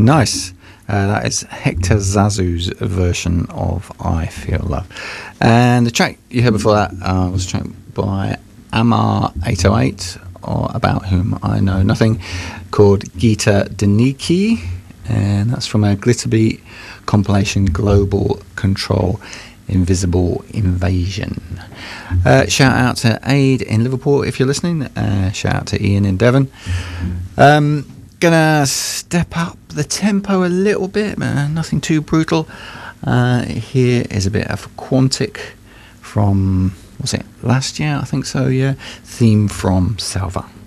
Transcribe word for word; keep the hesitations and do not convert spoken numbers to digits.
Nice. Uh, that is Hector Zazu's version of I Feel Love. And the track you heard before that uh, was a track by Amar eight oh eight, or about whom I know nothing, called Gita Deniki, and that's from a Glitterbeat compilation, Global Control Invisible Invasion. Uh, shout out to Aid in Liverpool if you're listening. Uh, shout out to Ian in Devon. Um, gonna step up the tempo a little bit, man. Nothing too brutal. Uh, here is a bit of Quantic from, was it last year? I think so, yeah. Theme from Salva.